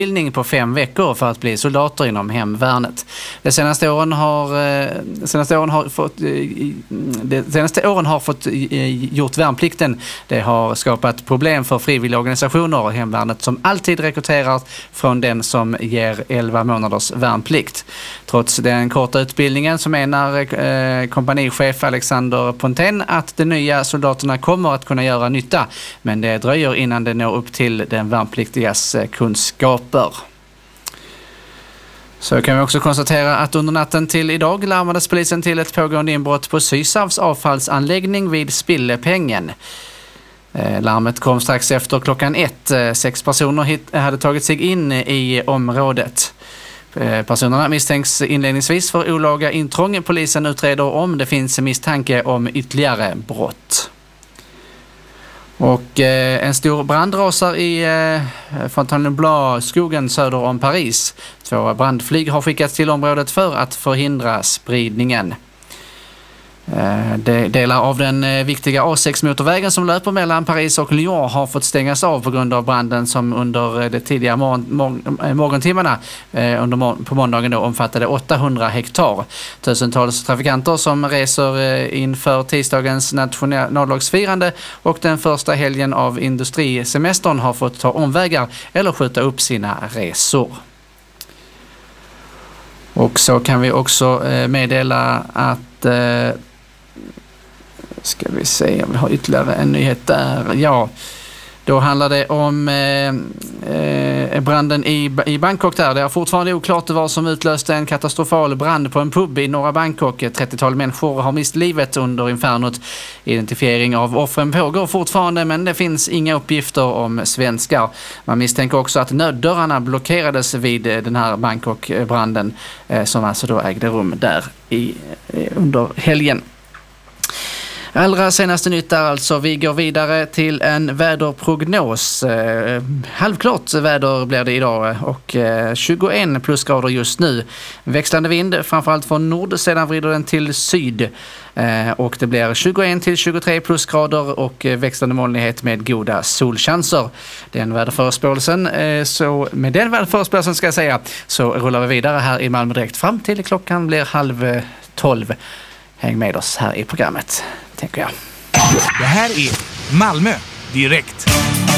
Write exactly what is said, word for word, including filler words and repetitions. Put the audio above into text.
på fem veckor för att bli soldater inom hemvärnet. De senaste åren har de senaste åren har fått de senaste åren har fått gjort värnplikten. Det har skapat problem för frivilliga organisationer och hemvärnet som alltid rekryterar från den som ger elva månaders värnplikt. Trots den korta utbildningen så menar eh, kompanichef Alexander Pontén att de nya soldaterna kommer att kunna göra nytta, men det dröjer innan det når upp till den värnpliktigas kunskap. Så kan vi också konstatera att under natten till idag larmades polisen till ett pågående inbrott på Sysavs avfallsanläggning vid Spillepengen. Larmet kom strax efter klockan ett. Sex personer hade tagit sig in i området. Personerna misstänks inledningsvis för olaga intrång. Polisen utreder om det finns misstanke om ytterligare brott. Och eh, en stor brand rasar i eh, Fontainebleau-skogen söder om Paris. Två brandflyg har skickats till området för att förhindra spridningen. Eh, de, delar av den eh, viktiga A sex-motorvägen som löper mellan Paris och Lyon har fått stängas av på grund av branden som under de tidiga morgon, mor- morgontimmarna eh, under mor- på måndagen då omfattade åttahundra hektar. Tusentals trafikanter som reser eh, inför tisdagens nationaldagsfirande och den första helgen av industrisemestern har fått ta omvägar eller skjuta upp sina resor. Och så kan vi också eh, meddela att eh, ska vi se om vi har ytterligare en nyhet där. Ja, då handlar det om eh, eh, branden i, i Bangkok där. Det är fortfarande oklart vad som utlöste en katastrofal brand på en pub i norra Bangkok. Ett trettiotal människor har mist livet under infernot. Identifiering av offren pågår fortfarande, men det finns inga uppgifter om svenskar. Man misstänker också att nöddörrarna blockerades vid den här Bangkok-branden eh, som alltså då ägde rum där i, eh, under helgen. Allra senaste nytt där alltså. Vi går vidare till en väderprognos. Eh, halvklart väder blir det idag och eh, tjugoen plusgrader just nu. Växlande vind framförallt från nord, sedan vrider den till syd. Eh, och det blir tjugoen till tjugotre plusgrader och eh, växlande molnighet med goda solchanser. Den väderförespåelsen, eh, så med den väderförespåelsen ska jag säga, så rullar vi vidare här i Malmö direkt fram till klockan blir halv tolv. Häng med oss här i programmet, tänker jag. Det här är Malmö direkt.